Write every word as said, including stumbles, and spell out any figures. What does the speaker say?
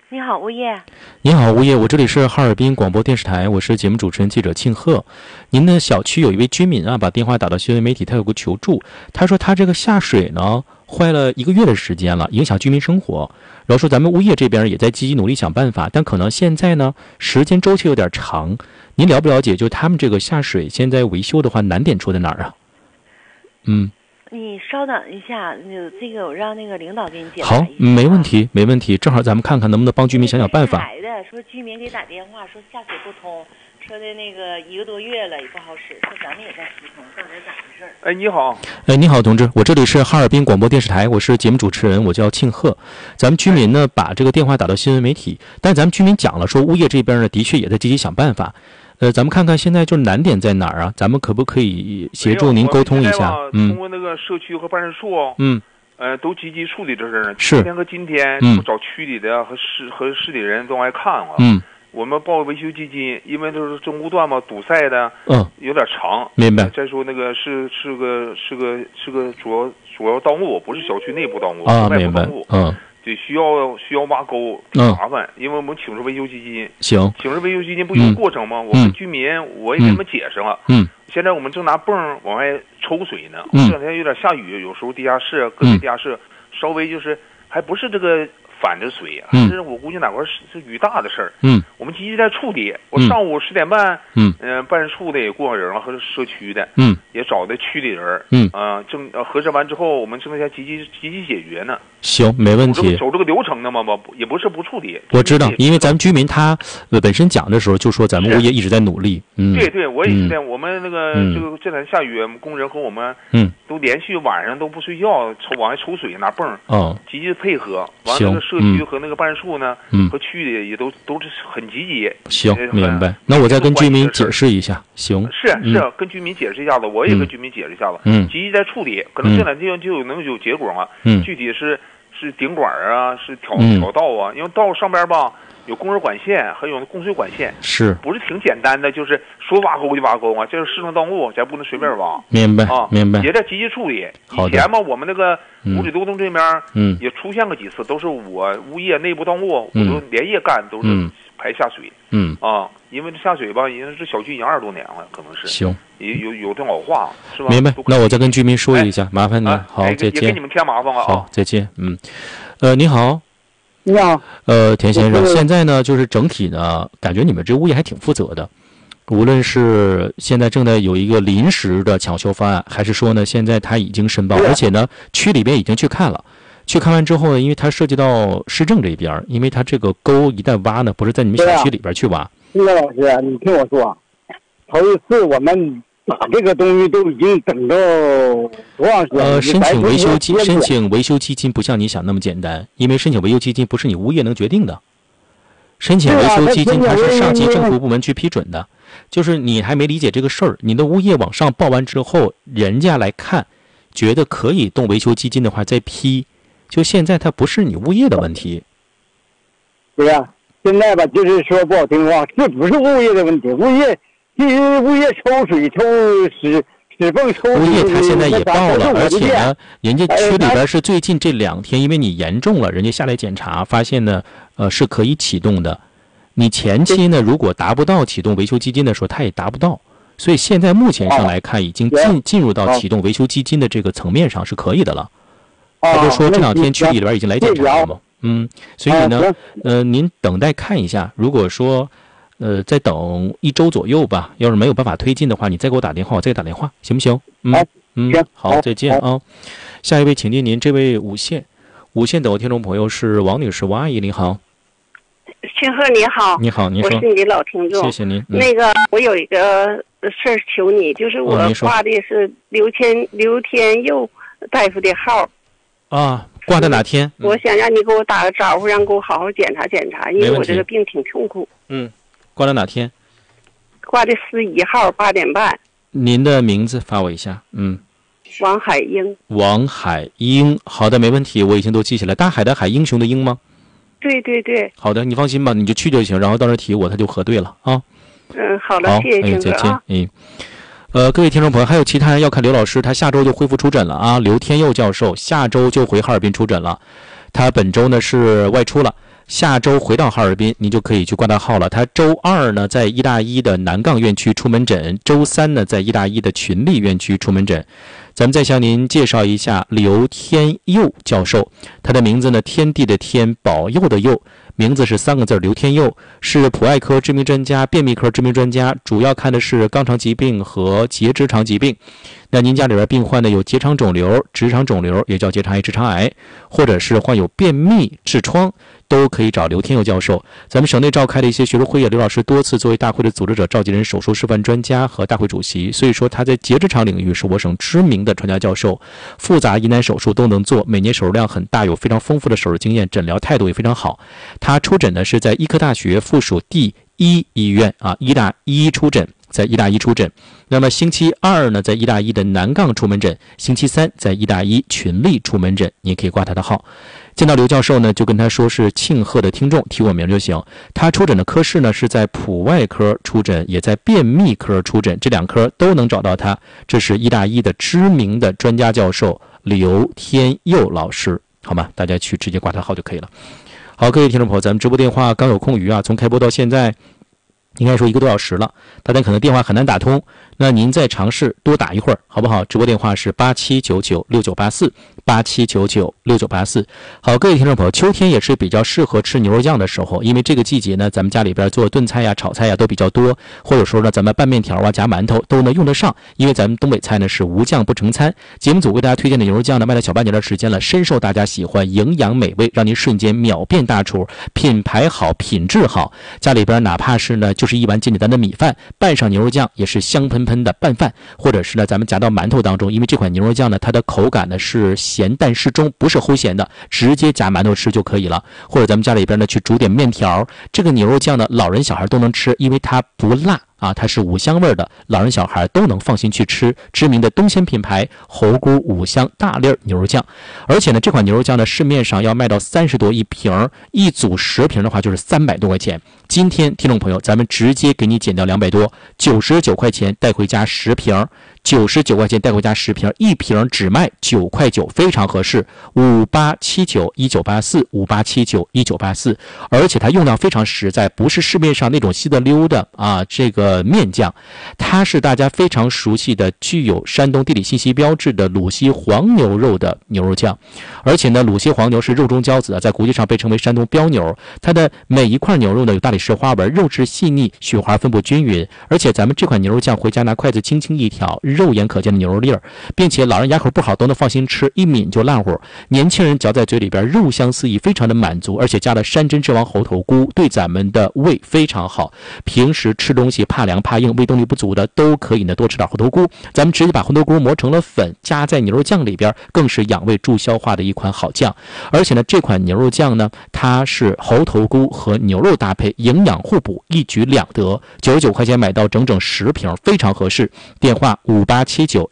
你好，物业。 你好，物业，我这里是哈尔滨广播电视台，我是节目主持人记者庆贺。您的小区有一位居民啊，把电话打到新闻媒体，他有个求助，他说他这个下水呢坏了一个月的时间了，影响居民生活。然后说咱们物业这边也在积极努力想办法，但可能现在呢时间周期有点长。您了不了解，就他们这个下水现在维修的话，难点出在哪儿啊？嗯。 你稍等一下，这个我让那个领导给你解答。 好，没问题，没问题。正好咱们看看能不能帮居民想想办法。 来的说居民给打电话说下水不通，说的那个一个多月了也不好使，说咱们也在西通，到底咋回事？ 哎，你好。 哎，你好，同志，我这里是哈尔滨广播电视台，我是节目主持人，我叫庆贺。咱们居民呢把这个电话打到新闻媒体，但咱们居民讲了说，物业这边呢的确也在积极想办法。呃，咱们看看现在就是难点在哪儿啊？咱们可不可以协助您沟通一下？嗯， 通过那个社区和办事处， 嗯， 呃，都积极处理这事儿。 是。 今天和今天， 嗯， 找区里的和市和市里人都来看了。 嗯， 我们报维修基金，因为都是中途段嘛，堵塞的， 嗯， 有点长。 明白。 再说那个是是个是个是个主要主要道路，不是小区内部道路， 啊， 外部道路。 嗯。 对，需要需要挖沟，挺麻烦，因为我们请示维修基金。 行， 请示维修基金不有过程吗？ 嗯、 我们居民我也给他们解释了。 嗯， 现在我们正拿泵往外抽水呢。 嗯， 这两天有点下雨，有时候地下室、个别地下室、嗯、稍微就是还不是这个反着水，还是我估计哪块是雨大的事儿。 嗯， 我们积极在处理。我上午十点半， 嗯， 呃，办事处的也过人了，和社区的， 嗯， 也找的区里人， 嗯， 啊、呃，正呃核实完之后，我们正在积极积极解决呢。 行，没问题。 走这个流程的嘛，吧，也不是不处理。 我知道，因为咱们居民他呃本身讲的时候就说咱们物业一直在努力。嗯， 对对，我也是的。 嗯、 我们那个、 嗯、 这个这两天下雨，工人和我们嗯都连续晚上都不睡觉，抽往外抽水拿泵， 哦， 积极配合。完了，那个社区和那个办事处呢， 嗯， 和区里也都都是很积极。 行，明白。那我再跟居民解释一下，行。 是是、嗯，跟居民解释一下子，我也跟居民解释一下子， 嗯， 积极在处理。可能这两天就有能有结果了。 嗯， 具体是。是顶管啊，是挑嗯、 挑道啊，因为道上边吧有供热管线，还有供水管线， 是不是挺简单的？就是说挖沟就挖沟啊，这是市政道路，咱不能随便挖。 明白啊， 明白。 也在积极处理。 以前嘛，我们那个五里沟通这边， 嗯， 也出现过几次，都是我物业内部道路， 嗯、 我都连夜干，都是排下水。 嗯啊，因为这下水吧，因为这小区已经二十多年了，可能是。 行。 有有有这老话是吧？ 明白。那我再跟居民说一下，哎、麻烦您。 啊、 好，再见。 也给你们添麻烦了啊。 好，再见。嗯。呃，你好， 你好， 呃，田先生，现在呢，就是整体呢，感觉你们这物业还挺负责的，无论是现在正在有一个临时的抢修方案，还是说呢，现在他已经申报，而且呢，区里边已经去看了，去看完之后呢，因为它涉及到市政这边，因为它这个沟一旦挖呢，不是在你们小区里边去挖。 那个老师，你听我说，头一次我们。打这个东西都已经等到多长时间？ 呃，申请维修基申请维修基金不像你想那么简单，因为申请维修基金不是你物业能决定的。申请维修基金它是上级政府部门去批准的，就是你还没理解这个事儿，你的物业往上报完之后，人家来看，觉得可以动维修基金的话再批。就现在它不是你物业的问题。 对呀、啊，现在吧，就是说不好听话，这不是物业的问题，物业。其实物业抽水抽屎屎泵抽水， 物业他现在也报了，而且呢，人家区里边是最近这两天，因为你严重了，人家下来检查，发现呢，呃，是可以启动的。你前期呢，如果达不到启动维修基金的时候，他也达不到，所以现在目前上来看，已经进进入到启动维修基金的这个层面上是可以的了。他就说这两天区里边已经来检查了嘛，嗯，所以呢，呃，您等待看一下，如果说。呃，再等一周左右吧。要是没有办法推进的话，你再给我打电话，我再给打电话，行不行？嗯嗯，好，再见啊。下一位，请进您这位五线，五线等候听众朋友是王女士，王阿姨，您好。 庆贺你好， 你好，您说。 我是你的老听众， 谢谢您。嗯、 那个，我有一个事儿求你，就是我挂的是刘天、哦、刘天佑大夫的号。 啊，挂在哪天？ 嗯、我想让你给我打个招呼，让给我好好检查检查，因为我这个病挺痛苦。 嗯。挂在哪天？ 挂的十一号八点半。 您的名字发我一下。嗯， 王海英。 王海英，好的，没问题，我已经都记起来。大海的海，英雄的英吗？ 对对对。 好的，你放心吧，你就去就行，然后到时提我，他就核对了啊。 嗯，好了，谢谢哎，再见。 啊、 哎，呃，各位听众朋友，还有其他人要看刘老师，他下周就恢复出诊了啊。刘天佑教授下周就回哈尔滨出诊了，他本周呢是外出了。 下周回到哈尔滨，您就可以去挂他号了。他周二呢在医大一的南岗院区出门诊，周三呢在医大一的群力院区出门诊。咱们再向您介绍一下刘天佑教授，他的名字呢天地的天，保佑的佑，名字是三个字，刘天佑，是普外科知名专家，便秘科知名专家，主要看的是肛肠疾病和结直肠疾病。那您家里边病患呢有结肠肿瘤、直肠肿瘤，也叫结肠癌、直肠癌，或者是患有便秘、痔疮，都可以找刘天佑教授。咱们省内召开的一些学术会议，刘老师多次作为大会的组织者、召集人、手术示范专家和大会主席，所以说他在结直肠领域是我省知名的专家教授，复杂疑难手术都能做，每年手术量很大，有非常丰富的手术经验，诊疗态度也非常好。他出诊呢是在医科大学附属第一医院啊，医大一出诊。在医大一出诊，那么星期二呢，在医大一的南岗出门诊，星期三在医大一群力出门诊，你也可以挂他的号。见到刘教授呢，就跟他说是庆贺的听众，提我名就行。他出诊的科室呢是在普外科出诊，也在便秘科出诊，这两科都能找到他。这是医大一的知名的专家教授刘天佑老师，好吗？大家去直接挂他号就可以了。好，各位听众朋友，咱们直播电话刚有空余啊，从开播到现在应该说一个多小时了，大家可能电话很难打通，那您再尝试多打一会儿，好不好？直播电话是八七九九六九八四，八七九九六九八四。好，各位听众朋友，秋天也是比较适合吃牛肉酱的时候，因为这个季节呢，咱们家里边做炖菜呀、炒菜呀都比较多，或者说呢，咱们拌面条啊、夹馒头都能用得上，因为咱们东北菜呢是无酱不成餐。节目组为大家推荐的牛肉酱呢，卖了小半年的时间了，深受大家喜欢，营养美味，让您瞬间秒变大厨，品牌好，品质好，家里边哪怕是呢就是一碗简简单的米饭，拌上牛肉酱也是香喷喷的拌饭，或者是呢咱们夹到馒头当中，因为这款牛肉酱呢它的口感呢是咸淡适中，不是齁咸的，直接夹馒头吃就可以了。或者咱们家里边呢去煮点面条，这个牛肉酱呢老人小孩都能吃，因为它不辣啊，它是五香味的，老人小孩都能放心去吃。知名的东鲜品牌猴菇五香大粒牛肉酱，而且呢这款牛肉酱呢市面上要卖到三十多一瓶，一组十瓶的话就是三百多块钱。今天听众朋友，咱们直接给你减掉两百多，九十九块钱带回家十瓶，九十九块钱带回家十瓶，一瓶只卖九块九，非常合适。五八七九一九八四，五八七九一九八四，而且它用料非常实在，不是市面上那种稀的溜的啊这个面酱，它是大家非常熟悉的具有山东地理信息标志的鲁西黄牛肉的牛肉酱。而且呢鲁西黄牛是肉中骄子，在国际上被称为山东标牛，它的每一块牛肉呢有大理石花纹，肉质细腻，雪花分布均匀，而且咱们这款牛肉酱回家拿筷子轻轻一挑，肉眼可见的牛肉粒儿，并且老人牙口不好都能放心吃，一抿就烂乎，年轻人嚼在嘴里边肉香四溢，非常的满足，而且加了山珍之王猴头菇，对咱们的胃非常好，平时吃东西怕凉怕硬、胃动力不足的都可以呢多吃点猴头菇，咱们直接把猴头菇磨成了粉，加在牛肉酱里边，更是养胃助消化的一款好酱。而且呢这款牛肉酱呢它是猴头菇和牛肉搭配，营养互补，一举两得，九十九块钱买到整整十瓶，非常合适。电话五八七九